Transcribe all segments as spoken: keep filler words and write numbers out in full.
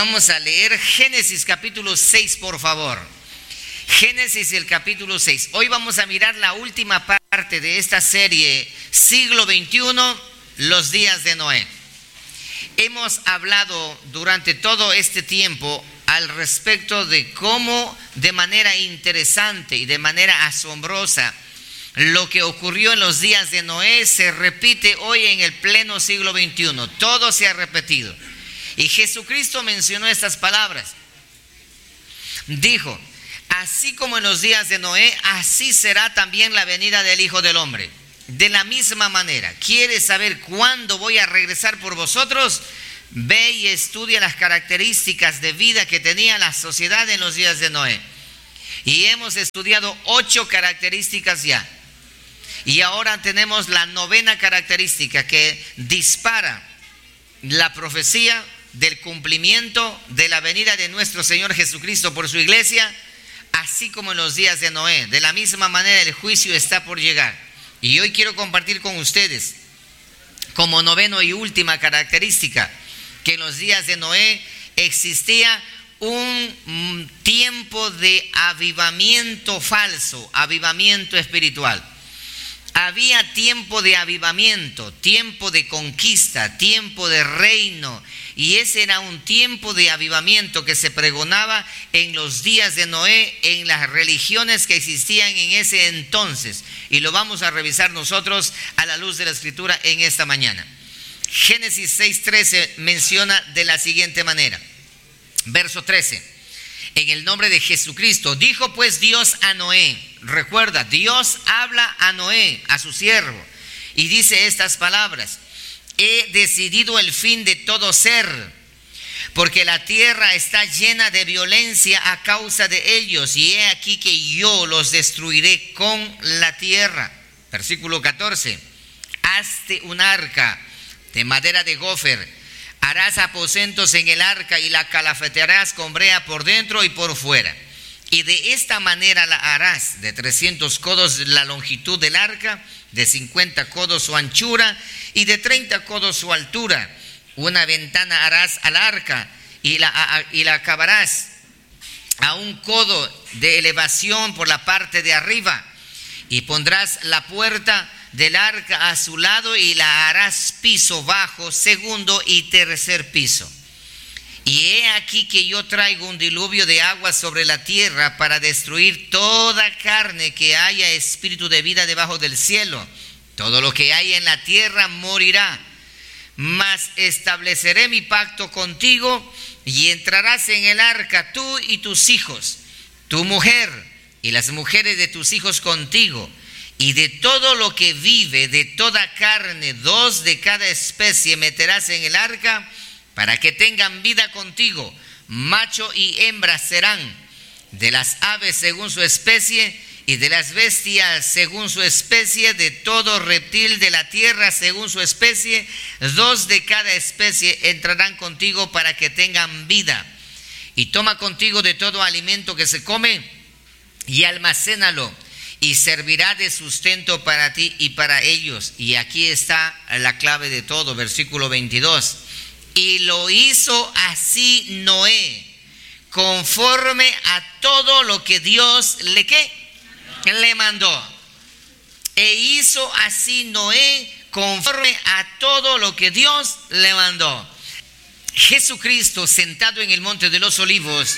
Vamos a leer Génesis capítulo seis, por favor. Génesis el capítulo seis. Hoy vamos a mirar la última parte de esta serie, siglo veintiuno, los días de Noé. Hemos hablado durante todo este tiempo al respecto de cómo de manera interesante y de manera asombrosa lo que ocurrió en los días de Noé se repite hoy en el pleno siglo veintiuno. Todo se ha repetido. Y Jesucristo mencionó estas palabras. Dijo: así como en los días de Noé, así será también la venida del Hijo del Hombre. De la misma manera, ¿quieres saber cuándo voy a regresar por vosotros? Ve y estudia las características de vida que tenía la sociedad en los días de Noé. Y hemos estudiado ocho características ya. Y ahora tenemos la novena característica que dispara la profecía del cumplimiento de la venida de nuestro Señor Jesucristo por su iglesia, así como en los días de Noé. De la misma manera el juicio está por llegar. Y hoy quiero compartir con ustedes, como noveno y última característica, que en los días de Noé existía un tiempo de avivamiento falso, avivamiento espiritual. Había tiempo de avivamiento, tiempo de conquista, tiempo de reino, y ese era un tiempo de avivamiento que se pregonaba en los días de Noé, en las religiones que existían en ese entonces, y lo vamos a revisar nosotros a la luz de la Escritura en esta mañana. Génesis seis trece menciona de la siguiente manera, verso trece: en el nombre de Jesucristo, dijo pues Dios a Noé. Recuerda, Dios habla a Noé, a su siervo, y dice estas palabras: he decidido el fin de todo ser, porque la tierra está llena de violencia a causa de ellos, y he aquí que yo los destruiré con la tierra. Versículo catorce: hazte un arca de madera de gofer, harás aposentos en el arca y la calafetearás con brea por dentro y por fuera. Y de esta manera la harás: de trescientos codos la longitud del arca, de cincuenta codos su anchura y de treinta codos su altura. Una ventana harás al arca y la, a, y la acabarás a un codo de elevación por la parte de arriba. Y pondrás la puerta del arca a su lado y la harás piso bajo, segundo y tercer piso. Y he aquí que yo traigo un diluvio de agua sobre la tierra para destruir toda carne que haya espíritu de vida debajo del cielo. Todo lo que hay en la tierra morirá. Mas estableceré mi pacto contigo, y entrarás en el arca tú y tus hijos, tu mujer y las mujeres de tus hijos contigo. Y de todo lo que vive, de toda carne, dos de cada especie meterás en el arca, para que tengan vida contigo. Macho y hembra serán, de las aves según su especie, y de las bestias según su especie, de todo reptil de la tierra según su especie, dos de cada especie entrarán contigo para que tengan vida. Y toma contigo de todo alimento que se come, y almacénalo, y servirá de sustento para ti y para ellos. Y aquí está la clave de todo, versículo veintidós. Y lo hizo así Noé, conforme a todo lo que Dios le ¿qué? Le mandó. E hizo así Noé conforme a todo lo que Dios le mandó. Jesucristo sentado en el monte de los olivos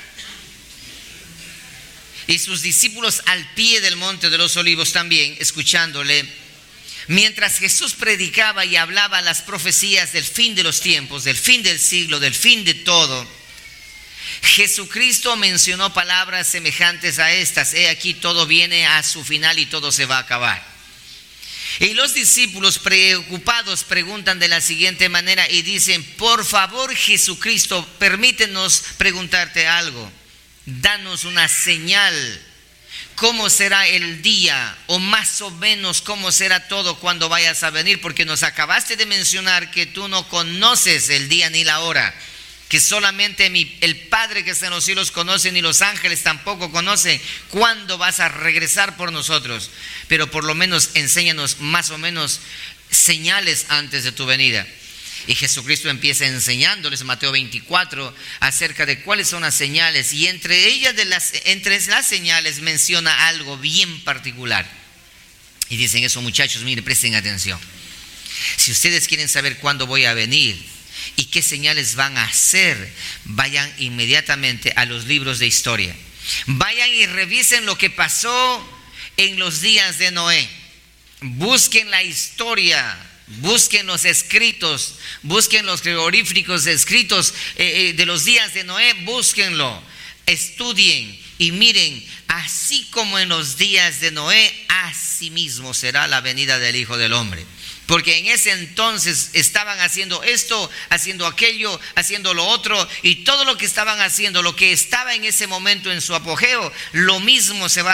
y sus discípulos al pie del monte de los olivos también, escuchándole, mientras Jesús predicaba y hablaba las profecías del fin de los tiempos, del fin del siglo, del fin de todo, Jesucristo mencionó palabras semejantes a estas: he aquí todo viene a su final y todo se va a acabar. Y los discípulos preocupados preguntan de la siguiente manera y dicen: por favor, Jesucristo, permítenos preguntarte algo. Danos una señal. ¿Cómo será el día? O más o menos cómo será todo cuando vayas a venir, porque nos acabaste de mencionar que tú no conoces el día ni la hora, que solamente mi, el Padre que está en los cielos conoce, ni los ángeles tampoco conocen cuándo vas a regresar por nosotros. Pero por lo menos enséñanos más o menos señales antes de tu venida. Y Jesucristo empieza enseñándoles en Mateo veinticuatro acerca de cuáles son las señales. Y entre ellas, de las, entre las señales, menciona algo bien particular. Y dicen eso, muchachos, miren, presten atención. Si ustedes quieren saber cuándo voy a venir y qué señales van a hacer, vayan inmediatamente a los libros de historia. Vayan y revisen lo que pasó en los días de Noé. Busquen la historia. Busquen los escritos, busquen los jeroglíficos escritos eh, eh, de los días de Noé, búsquenlo, estudien y miren, así como en los días de Noé, así mismo será la venida del Hijo del Hombre. Porque en ese entonces estaban haciendo esto, haciendo aquello, haciendo lo otro, y todo lo que estaban haciendo, lo que estaba en ese momento en su apogeo, lo mismo se va